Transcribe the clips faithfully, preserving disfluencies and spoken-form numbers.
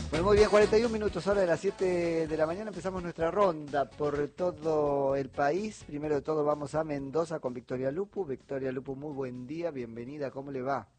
Bueno, muy bien, cuarenta y un minutos, hora de las siete de la mañana, empezamos nuestra ronda por todo el país. Primero de todo vamos a Mendoza con Victoria Lupu. Victoria Lupu, muy buen día, bienvenida, ¿cómo le va?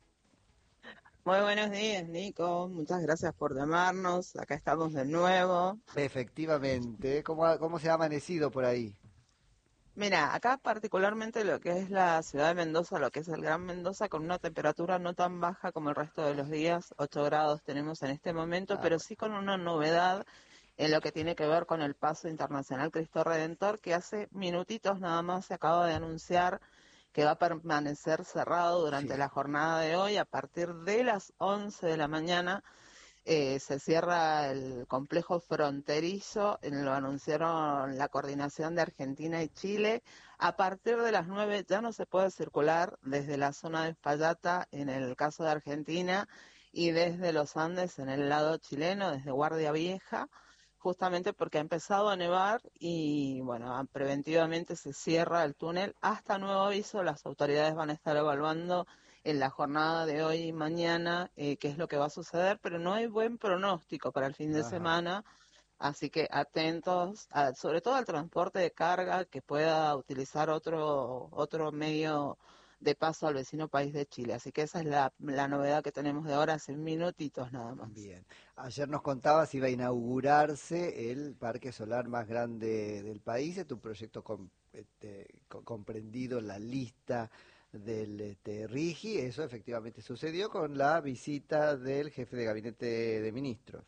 Muy buenos días, Nico. Muchas gracias por llamarnos. Acá estamos de nuevo. Efectivamente, ¿cómo, ha- cómo se ha amanecido por ahí? Mira, acá particularmente lo que es la ciudad de Mendoza, lo que es el Gran Mendoza, con una temperatura no tan baja como el resto de los días, ocho grados tenemos en este momento, Ah, pero bueno. sí con una novedad en lo que tiene que ver con el Paso Internacional Cristo Redentor, que hace minutitos nada más se acaba de anunciar que va a permanecer cerrado durante Sí, la jornada de hoy a partir de las once de la mañana. Eh, se cierra el complejo fronterizo, eh, lo anunciaron la coordinación de Argentina y Chile. A partir de las nueve ya no se puede circular desde la zona de Fallata en el caso de Argentina y desde los Andes en el lado chileno, desde Guardia Vieja, justamente porque ha empezado a nevar y bueno, a- preventivamente se cierra el túnel. Hasta nuevo aviso, las autoridades van a estar evaluando en la jornada de hoy y mañana eh, qué es lo que va a suceder, pero no hay buen pronóstico para el fin de ajá. semana, así que atentos, a- sobre todo al transporte de carga que pueda utilizar otro, otro medio de paso al vecino país de Chile. Así que esa es la, la novedad que tenemos de ahora, hace minutitos nada más. Bien. Ayer nos contabas iba a inaugurarse el parque solar más grande del país. Es un proyecto com- este, co- comprendido en la lista del este, RIGI. Eso efectivamente sucedió con la visita del jefe de gabinete de ministros.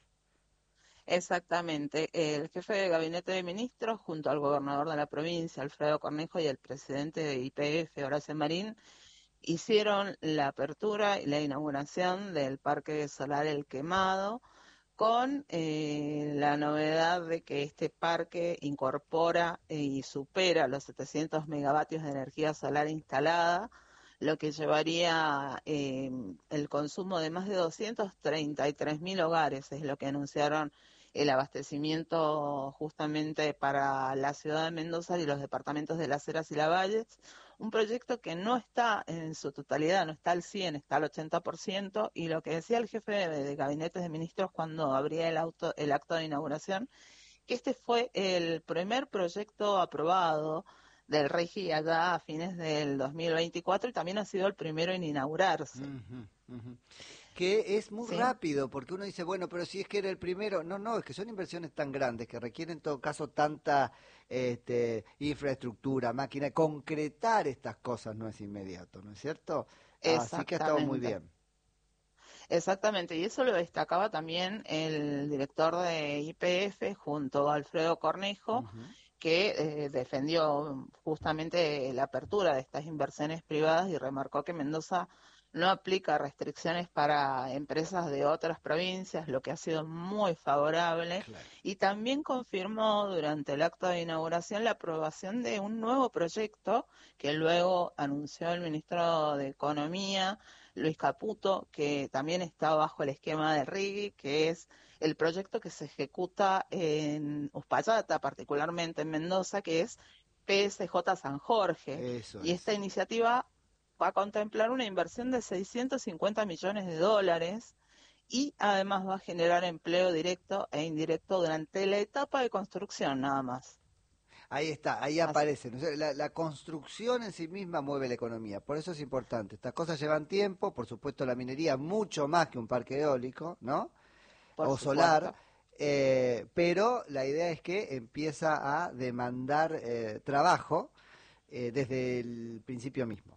Exactamente. El jefe de gabinete de ministros, junto al gobernador de la provincia, Alfredo Cornejo, y el presidente de Y P F, Horacio Marín, hicieron la apertura y la inauguración del Parque Solar El Quemado, con eh, la novedad de que este parque incorpora eh, y supera los setecientos megavatios de energía solar instalada, lo que llevaría eh, el consumo de más de doscientos treinta y tres mil hogares, es lo que anunciaron el abastecimiento justamente para la ciudad de Mendoza y los departamentos de Las Heras y Lavalle, un proyecto que no está en su totalidad, no está al cien, está al ochenta por ciento, y lo que decía el jefe de, de gabinetes de ministros cuando abría el, auto, el acto de inauguración, que este fue el primer proyecto aprobado del REGI allá a fines del dos mil veinticuatro y también ha sido el primero en inaugurarse. Ujú, ujú. Que es muy ¿Sí? rápido, porque uno dice, bueno, pero si es que era el primero, no, no, es que son inversiones tan grandes que requieren en todo caso tanta este, infraestructura, máquina, concretar estas cosas no es inmediato, ¿no es cierto? Así que ha estado muy Exactamente. bien. Exactamente, y eso lo destacaba también el director de Y P F junto a Alfredo Cornejo, Ujú. que eh, defendió justamente la apertura de estas inversiones privadas y remarcó que Mendoza no aplica restricciones para empresas de otras provincias, lo que ha sido muy favorable, Claro. y también confirmó durante el acto de inauguración la aprobación de un nuevo proyecto que luego anunció el ministro de Economía, Luis Caputo, que también está bajo el esquema de RIGI, que es el proyecto que se ejecuta en Uspallata, particularmente en Mendoza, que es P S J San Jorge. Eso Y esta es. iniciativa va a contemplar una inversión de seiscientos cincuenta millones de dólares y además va a generar empleo directo e indirecto durante la etapa de construcción nada más. Ahí está, ahí Así, aparece, ¿no? O sea, la, la construcción en sí misma mueve la economía, por eso es importante. Estas cosas llevan tiempo, por supuesto la minería mucho más que un parque eólico, ¿no? por O solar, supuesto. eh, pero la idea es que empieza a demandar eh, trabajo eh, desde el principio mismo.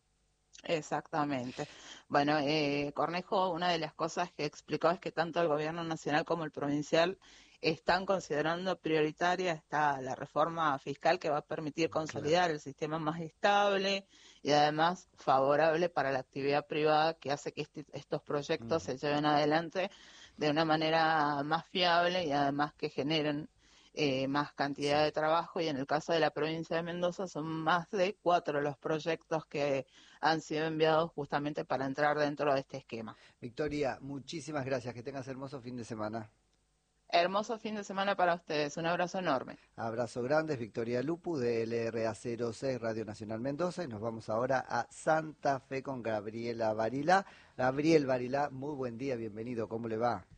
Exactamente. Bueno, eh, Cornejo, una de las cosas que explicó es que tanto el gobierno nacional como el provincial están considerando prioritaria esta la reforma fiscal que va a permitir Claro. consolidar el sistema más estable y además favorable para la actividad privada que hace que este- estos proyectos Ujú. se lleven adelante de una manera más fiable y además que generen eh, más cantidad de Sí. trabajo, y en el caso de la provincia de Mendoza son más de cuatro los proyectos que han sido enviados justamente para entrar dentro de este esquema. Victoria, muchísimas gracias, que tengas hermoso fin de semana. Hermoso fin de semana para ustedes, un abrazo enorme. Abrazo grande, Victoria Lupu de L R A cero seis Radio Nacional Mendoza y nos vamos ahora a Santa Fe con Gabriela Barilá. Gabriel Barilá, muy buen día, bienvenido, ¿cómo le va?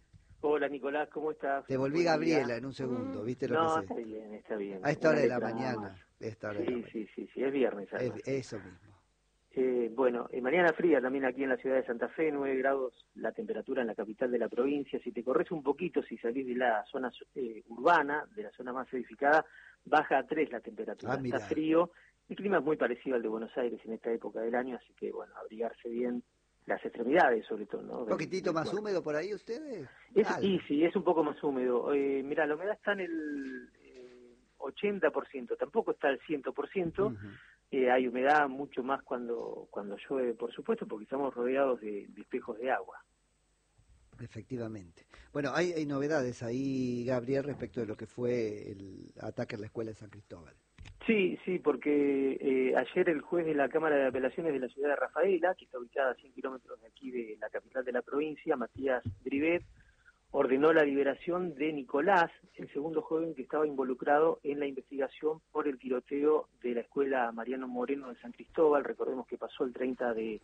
Hola Nicolás, ¿cómo estás? Te volví Buen Gabriela día. en un segundo, ¿viste lo No, que está sé? bien, está bien. A esta Una hora de la letra nada mañana. más. A esta hora de la Sí, mañana. sí, sí, sí, es viernes además. Es, eso mismo. Eh, bueno, eh, mañana fría también aquí en la ciudad de Santa Fe, nueve grados la temperatura en la capital de la provincia. Si te corres un poquito, si salís de la zona eh, urbana, de la zona más edificada, baja a tres la temperatura. Ah, Está mira. frío. El clima es muy parecido al de Buenos Aires en esta época del año, así que, bueno, abrigarse bien las extremidades, sobre todo, ¿no? ¿Un Del, poquitito del más cuerpo. húmedo por ahí ustedes? Es, y Algo. sí, es un poco más húmedo. Eh, mira, la humedad está en el eh, ochenta por ciento, tampoco está al cien por ciento. Ujú. Eh, hay humedad mucho más cuando cuando llueve, por supuesto, porque estamos rodeados de, de espejos de agua. Efectivamente. Bueno, hay, hay novedades ahí, Gabriel, respecto de lo que fue el ataque a la escuela de San Cristóbal. Sí, sí, porque eh, ayer el juez de la Cámara de Apelaciones de la ciudad de Rafaela, que está ubicada a cien kilómetros de aquí de la capital de la provincia, Matías Drivet, ordenó la liberación de Nicolás, el segundo joven que estaba involucrado en la investigación por el tiroteo de la escuela Mariano Moreno de San Cristóbal. Recordemos que pasó el treinta de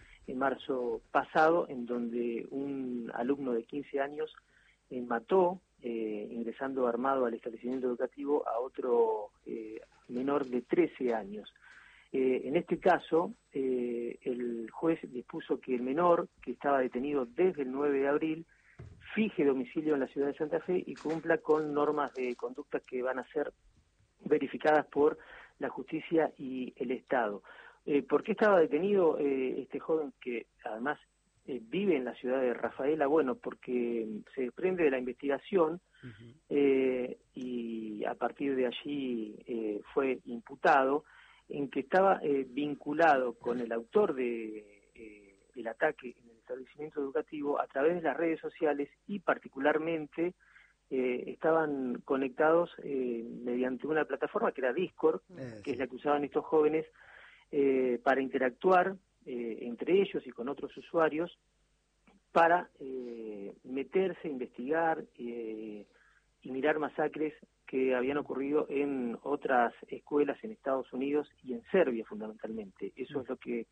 marzo pasado, en donde un alumno de quince años eh, mató, eh, ingresando armado al establecimiento educativo, a otro eh, menor de trece años. Eh, en este caso, eh, el juez dispuso que el menor, que estaba detenido desde el nueve de abril, fije domicilio en la ciudad de Santa Fe y cumpla con normas de conducta que van a ser verificadas por la justicia y el Estado. Eh, ¿Por qué estaba detenido eh, este joven que además eh, vive en la ciudad de Rafaela? Bueno, porque se desprende de la investigación uh-huh. eh, y a partir de allí eh, fue imputado en que estaba eh, vinculado con el autor de eh, el ataque en el establecimiento educativo a través de las redes sociales y particularmente eh, estaban conectados eh, mediante una plataforma que era Discord, eh, que sí. es la que usaban estos jóvenes eh, para interactuar eh, entre ellos y con otros usuarios para eh, meterse, investigar eh, y mirar masacres que habían ocurrido en otras escuelas en Estados Unidos y en Serbia fundamentalmente. Eso es lo que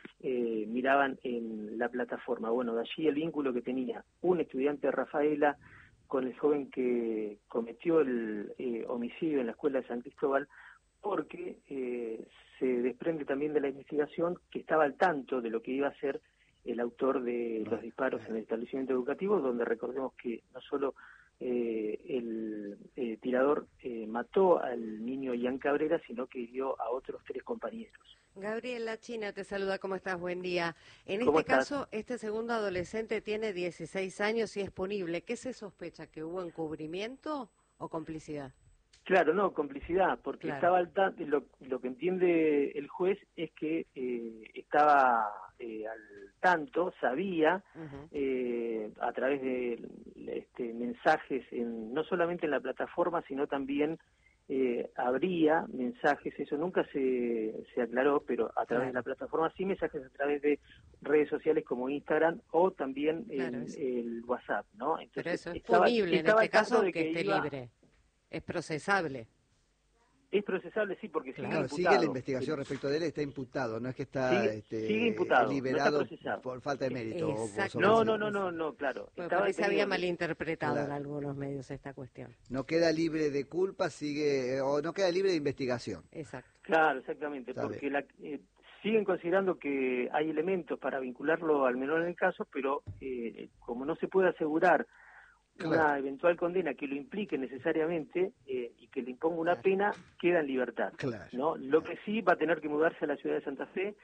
eh, miraban en la plataforma. Bueno, de allí el vínculo que tenía un estudiante de Rafaela con el joven que cometió el eh, homicidio en la escuela de San Cristóbal, porque eh, se desprende también de la investigación que estaba al tanto de lo que iba a ser el autor de los disparos en el establecimiento educativo, donde recordemos que no solo eh, el eh, tirador eh, mató al niño Ian Cabrera, sino que hirió a otros tres compañeros. Gabriel, la China te saluda, ¿cómo estás? Buen día. En ¿Cómo este estás? caso, este segundo adolescente tiene dieciséis años y es punible. ¿Qué se sospecha? ¿Que hubo encubrimiento o complicidad? Claro, no, complicidad, porque claro. estaba al tanto, lo, lo que entiende el juez es que eh, estaba eh, al tanto, sabía, uh-huh. eh, a través de este, mensajes, en, no solamente en la plataforma, sino también eh, habría mensajes, eso nunca se, se aclaró, pero a través claro. de la plataforma sí, mensajes a través de redes sociales como Instagram o también claro, en el WhatsApp, ¿no? Entonces, pero eso es estaba, punible estaba en este caso de que, que esté iba, libre. Es procesable. Es procesable, sí, porque claro, sigue imputado. Sigue la investigación respecto de él, está imputado, no es que está sigue, este, sigue imputado, liberado no está por falta de mérito. O por no, no, no, no, no, claro. Pues por ahí se había malinterpretado claro. en algunos medios esta cuestión. No queda libre de culpa, sigue o no queda libre de investigación. Exacto. Claro, exactamente, ¿Sabe? porque la, eh, siguen considerando que hay elementos para vincularlo al menor en el caso, pero eh, como no se puede asegurar Claro. una eventual condena que lo implique necesariamente eh, y que le imponga una claro. pena, queda en libertad. Claro. ¿no? Lo claro. que sí va a tener que mudarse a la ciudad de Santa Fe